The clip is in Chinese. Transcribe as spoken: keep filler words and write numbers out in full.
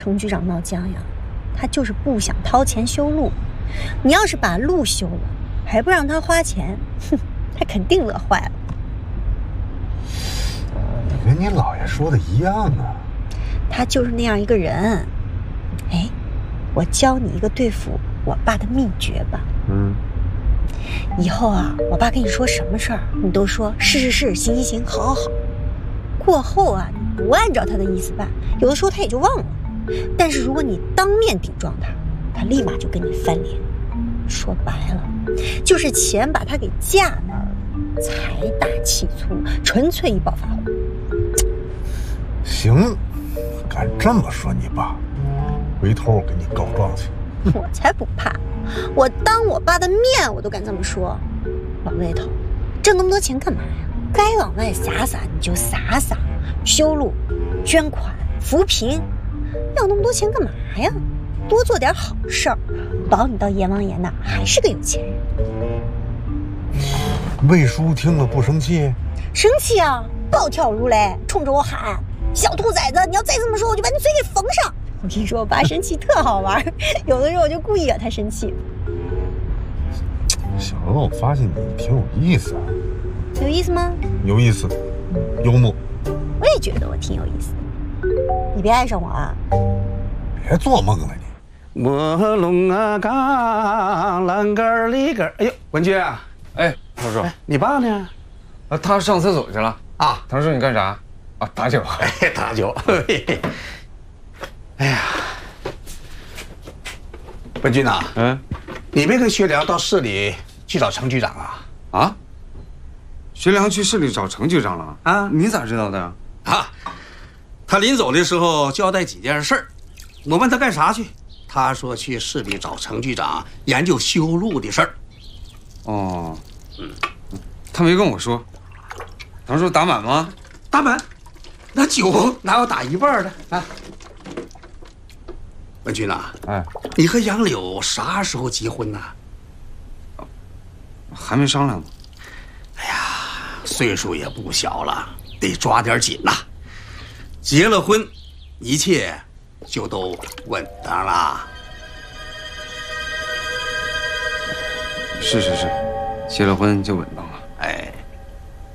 程局长闹僵呀，他就是不想掏钱修路。你要是把路修了，还不让他花钱，哼，他肯定乐坏了。 你跟你姥爷说的一样啊。 他就是那样一个人。哎，我教你一个对付我爸的秘诀吧。 嗯。 以后啊，我爸跟你说什么事儿，你都说是是是，行行行，好好好。过后啊，你不按照他的意思办，有的时候他也就忘了。但是如果你当面顶撞他，他立马就跟你翻脸。说白了，就是钱把他给架那儿了，财大气粗，纯粹一暴发户。 行，敢这么说你爸，回头我给你告状去。 我才不怕，我当我爸的面我都敢这么说。老魏头，挣那么多钱干嘛呀？该往外撒撒你就撒撒，修路、捐款、扶贫，要那么多钱干嘛呀？多做点好事儿，保你到阎王爷那儿还是个有钱人。 魏叔听了不生气？ 生气啊，暴跳如雷，冲着我喊：“小兔崽子，你要再这么说，我就把你嘴给缝上！”我跟你说，我爸生气特好玩，有的时候我就故意惹他生气。 小鹅，我发现你挺有意思啊。 有意思吗？ 有意思，幽默。 我也觉得我挺有意思的，你别爱上我啊！ 别做梦了你。 我龙啊嘎，栏杆里杆。哎呦，文军啊！ 哎，唐叔， 你爸呢？ 啊，他上厕所去了啊。 唐叔，你干啥？啊，打酒。 哎，打酒。哎呀，文军呐， 嗯， 你没跟学良到市里去找程局长啊？ 啊？学良去市里找程局长了？ 啊， 你咋知道的呀？ 啊，他临走的时候交代几件事儿，我问他干啥去，他说去市里找程局长研究修路的事儿。 哦，嗯，他没跟我说。唐叔打满吗？ 打满，那酒哪有打一半的啊？文军呐， 哎， 你和杨柳啥时候结婚呢？ 还没商量呢。 哎呀，岁数也不小了，得抓点紧呐。结了婚，一切就都稳当了。 是是是，结了婚就稳当了。 哎。